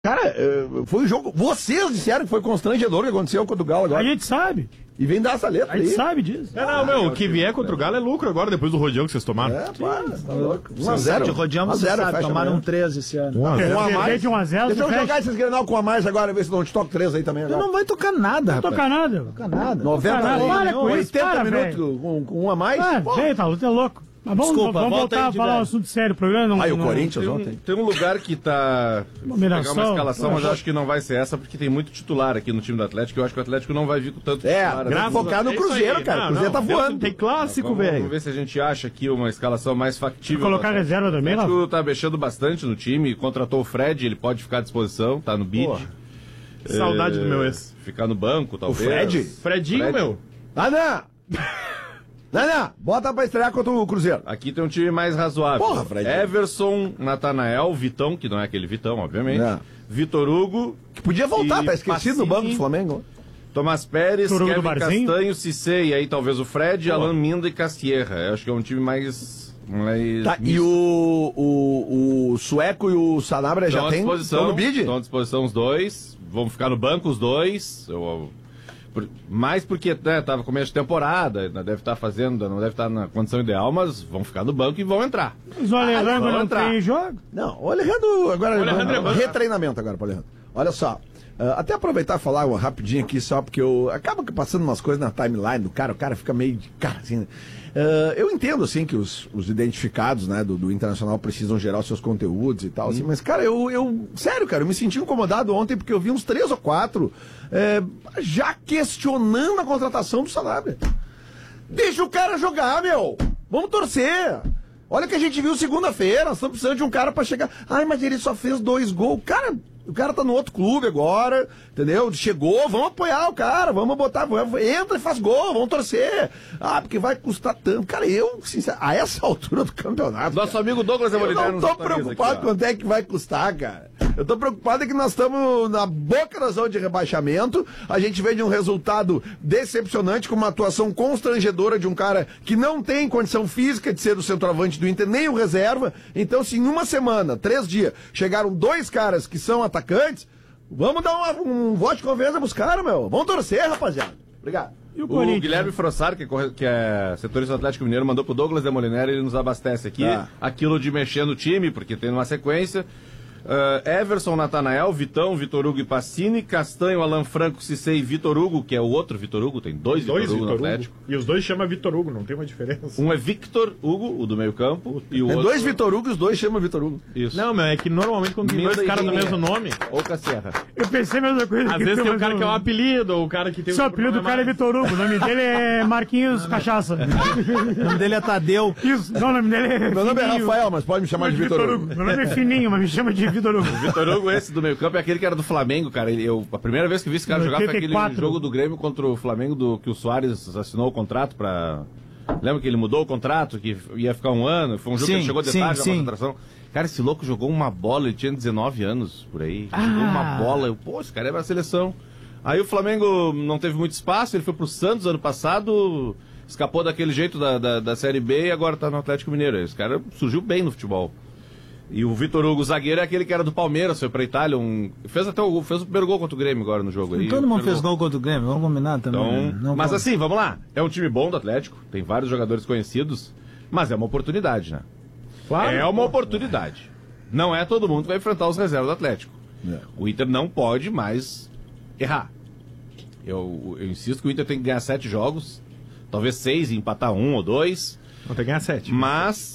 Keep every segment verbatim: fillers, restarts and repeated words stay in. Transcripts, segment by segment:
Cara, foi um jogo... Vocês disseram que foi constrangedor o que aconteceu contra o Galo agora. A gente sabe. E vem dar essa letra aí. A gente aí. sabe disso. É, não, meu, o que vier contra o Galo é lucro agora, depois do rodeão que vocês tomaram. É, para, tá louco. um a zero. De rodeão, você sabe, tomaram um treze esse ano. um a zero. um a mais. um a zero, Deixa eu jogar esses Grenal com um a mais agora, ver se não te toca três aí também. Tu agora. não vai tocar nada, rapaz. Não tocar nada. Não toca nada. noventa, oitenta cara, minutos com, com um a mais. Ah, vem, tá, você é louco. Mas vamos, Desculpa, vamos voltar a falar um assunto sério. O programa não... Aí o não, Corinthians tem, ontem. um, tem um lugar que tá... Vou pegar uma escalação, mas acho que não vai ser essa, porque tem muito titular aqui no time do Atlético, eu acho que o Atlético não vai vir com tanto É, titular. grava focar no Cruzeiro, cara. O Cruzeiro tá voando. Tem clássico, velho. Vamos ver se a gente acha aqui uma escalação mais factível. Colocar reserva também, O Atlético tá mexendo bastante no time, contratou o Fred, ele pode ficar à disposição, tá no bid. É, saudade do meu ex. Ficar no banco, talvez. O Fred? Fredinho, Fred. meu. Ah, não! Não, não, bota pra estrear contra o Cruzeiro. Aqui tem um time mais razoável. Porra, Fred. Everson, Natanael, Vitão, que não é aquele Vitão, obviamente. É. Vitor Hugo. Que podia voltar, tá esquecido no banco do Flamengo. Tomás Pérez, Turugo Kevin Castanho, Cissé, e aí talvez o Fred, Pô. Alan Minda e Castierra. Eu acho que é um time mais... mais tá, e o, o, o Sueco e o Sanabria já tem? Estão no bid? Estão à disposição os dois. Vão ficar no banco os dois. Eu... Por, mais porque né, tava começo de temporada, deve estar tá fazendo, não deve estar tá na condição ideal, mas vão ficar no banco e vão entrar. Mas o Alejandro ah, não entrar. tem jogo? Não, o Alejandro agora o Alejandro não, é retreinamento agora para o Alejandro. Olha só, uh, até aproveitar e falar uma rapidinho aqui só porque eu acaba passando umas coisas na timeline do cara, o cara fica meio de cara assim. Uh, eu entendo, assim, que os, os identificados, né, do, do Internacional precisam gerar os seus conteúdos e tal, hum. assim, mas, cara, eu, eu, sério, cara, eu me senti incomodado ontem porque eu vi uns três ou quatro é, já questionando a contratação do Sanabria. Deixa o cara jogar, meu! Vamos torcer! Olha que a gente viu segunda-feira, nós estamos precisando de um cara pra chegar. Ai, mas ele só fez dois gols. Cara, o cara tá no outro clube agora, entendeu? Chegou, vamos apoiar o cara, vamos botar, entra e faz gol, vamos torcer. Ah, porque vai custar tanto. Cara, eu, sinceramente, a essa altura do campeonato... Nosso cara, amigo Douglas Eu não tô preocupado aqui, quanto é que vai custar, cara. Eu tô preocupado é que nós estamos na boca da zona de rebaixamento, a gente vê de um resultado decepcionante, com uma atuação constrangedora de um cara que não tem condição física de ser o centroavante do Inter, nem o reserva. Então, se em uma semana, três dias, chegaram dois caras que são atacantes, vamos dar uma, um voto de confiança pros caras, meu. Vamos torcer, rapaziada. Obrigado. E o, o Guilherme Frossar, que, que é setorista do Atlético Mineiro, mandou pro Douglas de Molinari, ele nos abastece aqui. Ah. Aquilo de mexer no time, porque tem uma sequência. Uh, Everson, Natanael, Vitão, Vitor Hugo e Pacini, Castanho, Alan Franco, Cissé e Vitor Hugo, que é o outro Vitor Hugo, tem dois, dois Vitor Hugo no Atlético. Hugo. E os dois chamam Vitor Hugo, não tem uma diferença. Um é Victor Hugo, o do meio campo, e o tem outro... dois Vitor Hugo e os dois chamam Vitor Hugo. Isso. Não, meu, é que normalmente quando tem dois caras do mesmo nome... Ou Cassierra. Eu pensei a mesma coisa. Às vezes tem o cara que é um apelido, ou o cara que tem... Seu apelido do cara é Vitor Hugo, o nome dele é Marquinhos Cachaça. O nome dele é Tadeu. Isso, não, o nome dele é Meu nome é Rafael, mas pode me chamar de Vitor Hugo. Meu nome é Fininho, mas me chama de Vitor Hugo. Vitor Hugo, esse do meio campo, é aquele que era do Flamengo, cara. Ele, eu, a primeira vez que vi esse cara jogar foi aquele jogo do Grêmio contra o Flamengo, do, que o Soares assinou o contrato pra... Lembra que ele mudou o contrato, que ia ficar um ano? Foi um jogo sim, que ele chegou de tarde na concentração. Cara, esse louco jogou uma bola, ele tinha dezenove anos por aí. Ah. Jogou uma bola, eu, pô, esse cara é pra seleção. Aí o Flamengo não teve muito espaço, ele foi pro Santos ano passado, escapou daquele jeito da, da, da Série B e agora tá no Atlético Mineiro. Esse cara surgiu bem no futebol. E o Vitor Hugo, zagueiro, é aquele que era do Palmeiras, foi pra Itália, um... fez até o, fez o primeiro gol contra o Grêmio agora no jogo. Aí, todo mundo fez gol contra o Grêmio, vamos combinar também. Então, não mas vamos. Assim, vamos lá, é um time bom do Atlético, tem vários jogadores conhecidos, mas é uma oportunidade, né? Claro. É uma oportunidade. Não é todo mundo que vai enfrentar os reservas do Atlético. É. O Inter não pode mais errar. Eu, eu insisto que o Inter tem que ganhar sete jogos, talvez seis e empatar um ou dois. Não tem que ganhar sete. Mas...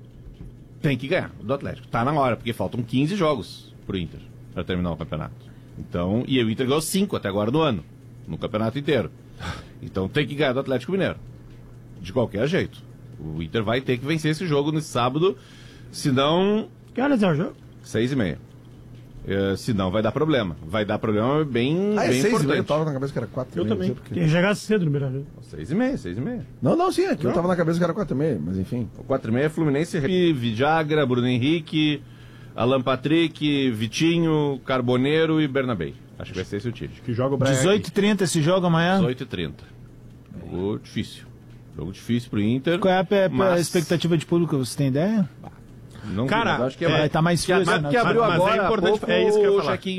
tem que ganhar do Atlético. Tá na hora, porque faltam quinze jogos pro Inter pra terminar o campeonato. Então, e o Inter ganhou cinco até agora no ano, no campeonato inteiro. Então tem que ganhar do Atlético Mineiro. De qualquer jeito. O Inter vai ter que vencer esse jogo nesse sábado, senão... Que horas é o jogo? Seis e meia. Uh, senão vai dar problema. Vai dar problema bem, ah, é bem seis importante. E meia, eu tava na cabeça que era quatro eu e meia. também. Tem que chegar cedo no Beira-Rio. Seis e meia, seis e meia. Não, não, sim, aqui não. Eu tava na cabeça que era quatro e meia, mas enfim. O quatro e meia é Fluminense, Vidagra, Bruno Henrique, Alan Patrick, Vitinho, Carboneiro e Bernabei. Acho que vai ser esse o time. Que joga o Braga. dezoito e trinta esse jogo amanhã? dezoito e trinta. Jogo difícil. Jogo difícil pro Inter. Qual é a, a, mas... a expectativa de público, você tem ideia? Não Cara, vi, mas acho que é, é, mais. Tá mais frio. mas- esse Que abriu mas é agora, há importante- pouco, é isso que eu ia o falar. check-in